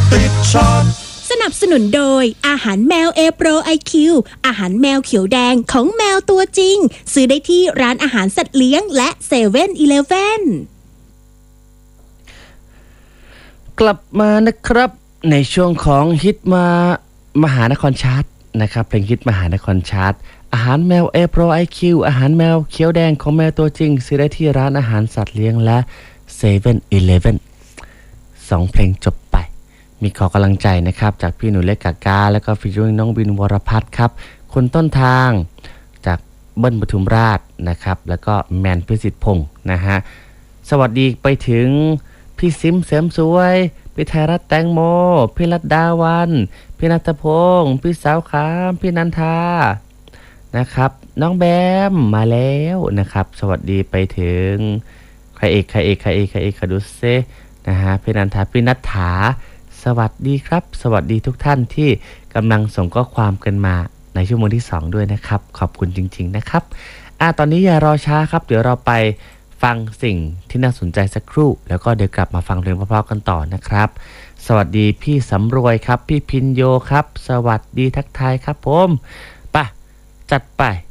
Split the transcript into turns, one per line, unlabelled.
ติดชอบ
สนับสนุนโดยอาหารแมวเอโปรไอคิวอาหารแมวเขียวแดงของแมวตัวจริงซื้อได้ที่ร้านอาหารสัตว์เลี้ยงและเซเว่นอีเลฟเว่น
กลับมานะครับในช่วงของฮิตมหานครชาร์ตนะครับเพลงฮิตมหานครชาร์ตอาหารแมวเอโปรไอคิวอาหารแมวเขียวแดงของแมวตัวจริงซื้อได้ที่ร้านอาหารสัตว์เลี้ยงและเซเว่นอีเลฟเว่น2เพลงจบไปมีขอกำลังใจนะครับจากพี่หนูเล็กกากาแล้วก็ฟิชชิ่งน้องบินวรพัฒน์ครับคนต้นทางจากเบิ้ลปทุมราชนะครับแล้วก็แมนพิสิทธิ์พงศ์นะฮะสวัสดีไปถึงพี่ซิมเสริมสวยพี่ไทยรัฐแตงโมพี่รัตดาวันพี่นัทพงศ์พี่สาวขามพี่นันทานะครับน้องแบมมาแล้วนะครับสวัสดีไปถึงใครเอกขอดูเซนะฮะพี่นันทาพี่นัทถาสวัสดีครับสวัสดีทุกท่านที่กำลังส่งข้อความกันมาในชั่วโมงที่2ด้วยนะครับขอบคุณจริงๆนะครับตอนนี้อย่ารอช้าครับเดี๋ยวเราไปฟังสิ่งที่น่าสนใจสักครู่แล้วก็เดี๋ยวกลับมาฟังเพลงเพราะๆกันต่อนะครับสวัสดีพี่สำรวยครับพี่พินโยครับสวัสดีทักทายครับผมไปจัดไป